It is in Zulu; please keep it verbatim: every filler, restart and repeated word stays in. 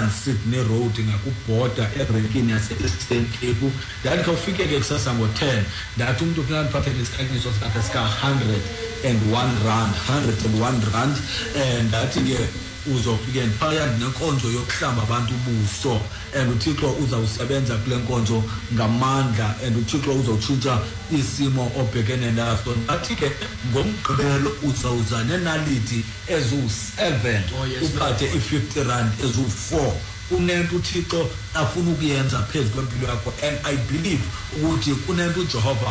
Durban Sydney Road ngakubhoda erenkini yase-Eastern Cape. Ndathi khawufike ke kusasa ngo-ten ndathi umuntu kulaa ndiphathele isikhanyiso sakhe sika hundred and one rand hundred and one rand and ndathi ke uzofike phaya nenkonzo yokuhlamba abantu ubuso and uThixo uzawusebenza kule nkonzo ngamandla and uThixo uzotshintsha isimo obhekene naso. Athi ke ngomgqibelo uzawuza nenaliti ezu-seven uphathe i-fifty rand ezu-four. Kunento uThixo afuna ukuyenza phezu kwempilo yakho and I believe ukuthi kunento uJehova